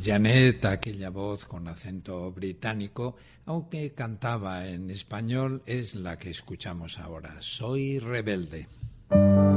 Janet, aquella voz con acento británico, aunque cantaba en español, es la que escuchamos ahora. Soy rebelde.